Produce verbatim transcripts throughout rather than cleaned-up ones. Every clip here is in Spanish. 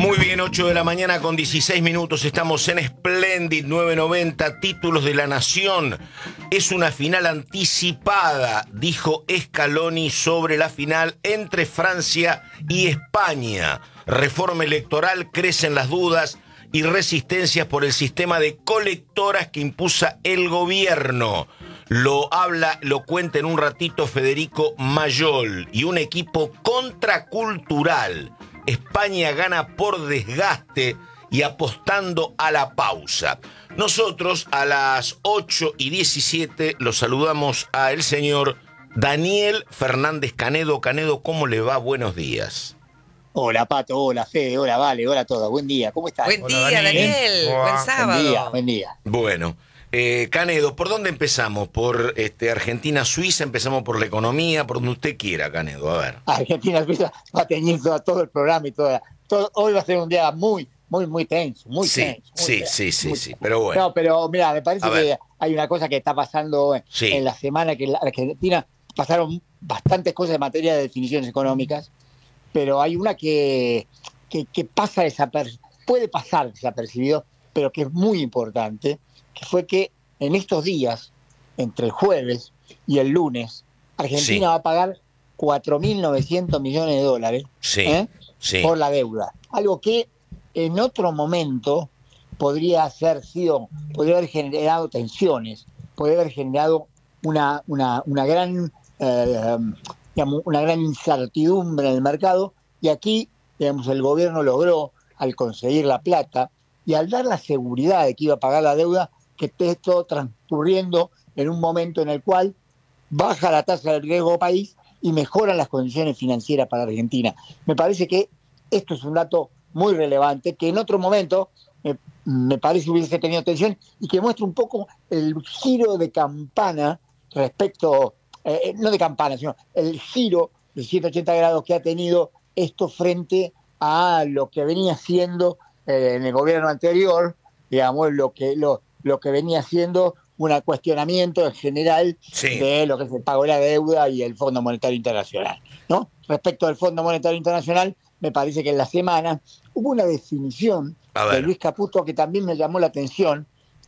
Muy bien, ocho de la mañana con dieciséis minutos, estamos en Splendid nueve noventa, títulos de la Nación. Es una final anticipada, dijo Scaloni sobre la final entre Francia y España. Reforma electoral, crecen las dudas y resistencias por el sistema de colectoras que impuso el gobierno. Lo habla, lo cuenta en un ratito Federico Mayol y un equipo contracultural. España gana por desgaste y apostando a la pausa. Nosotros a las ocho y diecisiete los saludamos a el señor Daniel Fernández Canedo. Canedo, ¿cómo le va? Buenos días. Hola Pato, hola Fede, hola Vale, hola a todos. Buen día, ¿cómo estás? Buen Hola, día, Daniel. Daniel. Buen sábado. Buen día, buen día. Bueno, eh, Canedo, ¿por dónde empezamos? ¿Por este, Argentina-Suiza? ¿Empezamos por la economía? Por donde usted quiera, Canedo, a ver. Argentina-Suiza va teniendo todo el programa y toda, todo. Hoy va a ser un día muy, muy, muy tenso, muy sí, tenso. Muy sí, tenso, sí, sí, muy sí, tenso. pero bueno. No, pero mira, me parece A que ver. hay una cosa que está pasando en, Sí. en la semana, que en la Argentina pasaron bastantes cosas en materia de definiciones económicas, pero hay una que, que, que pasa desaper, puede pasar desapercibido, pero que es muy importante, que fue que en estos días, entre el jueves y el lunes, Argentina Sí. va a pagar cuatro mil novecientos millones de dólares Sí, ¿eh? sí. por la deuda. Algo que en otro momento podría haber sido, podría haber generado tensiones, podría haber generado una, una, una gran eh, digamos, una gran incertidumbre en el mercado, y aquí, digamos, el gobierno logró, al conseguir la plata y al dar la seguridad de que iba a pagar la deuda, que esté todo transcurriendo en un momento en el cual baja la tasa de riesgo país y mejoran las condiciones financieras para Argentina. Me parece que esto es un dato muy relevante, que en otro momento me, me parece hubiese tenido atención y que muestra un poco el giro de campana respecto, eh, no de campana, sino el giro de ciento ochenta grados que ha tenido esto frente a lo que venía siendo eh, en el gobierno anterior, digamos, lo que, lo, lo que venía siendo un cuestionamiento en general Sí. de lo que es el pago de la deuda y el Fondo Monetario Internacional, ¿no? Respecto al Fondo Monetario Internacional, me parece que en la semana hubo una definición de Luis Caputo que también me llamó la atención,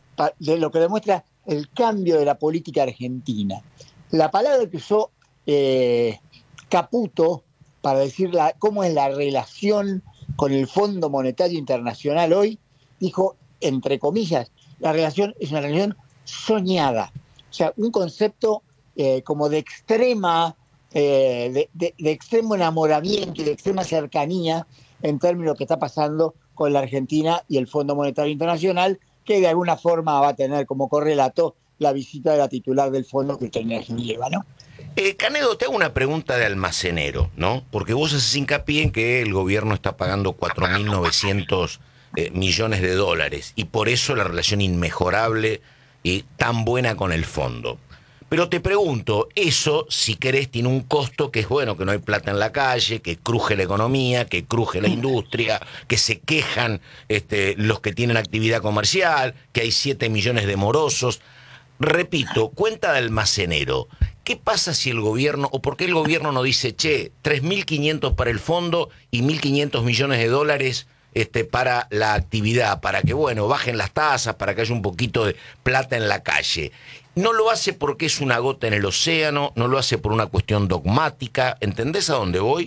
de lo que demuestra el cambio de la política argentina. La palabra que usó eh, Caputo para decir la, cómo es la relación con el Fondo Monetario Internacional hoy, dijo, entre comillas, la relación es una relación soñada. O sea, un concepto eh, como de extrema, eh, de, de, de extremo enamoramiento y de extrema cercanía en términos de lo que está pasando con la Argentina y el Fondo Monetario Internacional, que de alguna forma va a tener como correlato la visita de la titular del fondo que tenía Ginebra, ¿no? Eh, Canedo, te hago una pregunta de almacenero, ¿no? Porque vos haces hincapié en que el gobierno está pagando cuatro mil novecientos eh, millones de dólares y por eso la relación inmejorable y tan buena con el fondo. Pero te pregunto, eso, si querés, tiene un costo que es bueno, que no hay plata en la calle, que cruje la economía, que cruje la industria, que se quejan este, los que tienen actividad comercial, que hay siete millones de morosos. Repito, cuenta de almacenero. ¿Qué pasa si el gobierno, o por qué el gobierno no dice, che, tres mil quinientos para el fondo y mil quinientos millones de dólares este, para la actividad, para que, bueno, bajen las tasas, para que haya un poquito de plata en la calle? No lo hace porque es una gota en el océano, no lo hace por una cuestión dogmática. ¿Entendés a dónde voy?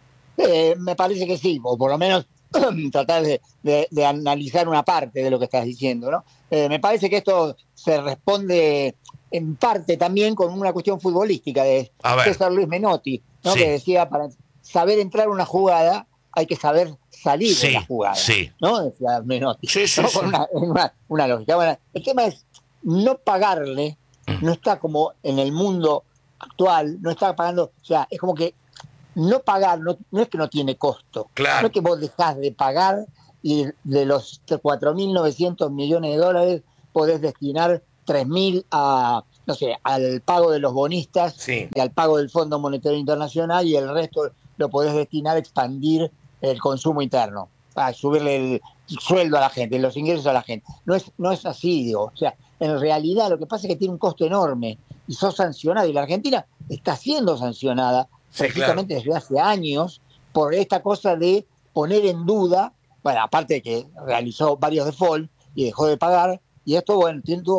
Eh, me parece que sí, o por lo menos tratar de, de, de analizar una parte de lo que estás diciendo, ¿no? Eh, me parece que esto se responde en parte también con una cuestión futbolística de César Luis Menotti, ¿no? Sí. Que decía, para saber entrar una jugada hay que saber salir sí, de la jugada, sí. ¿no? Decía Menotti. Sí, sí, ¿no? sí. Con una, una, una lógica. Bueno, el tema es no pagarle, no está como en el mundo actual, no está pagando, o sea, es como que no pagar, no, no es que no tiene costo, claro. No es que vos dejás de pagar y de los cuatro mil novecientos millones de dólares podés destinar tres mil a, no sé, al pago de los bonistas sí. y al pago del Fondo Monetario Internacional, y el resto lo podés destinar a expandir el consumo interno, a subirle el sueldo a la gente, los ingresos a la gente. No es, no es así, digo. O sea, en realidad lo que pasa es que tiene un costo enorme y sos sancionado, y la Argentina está siendo sancionada sí, precisamente claro. desde hace años por esta cosa de poner en duda bueno, aparte de que realizó varios default y dejó de pagar, y esto, bueno, tuvo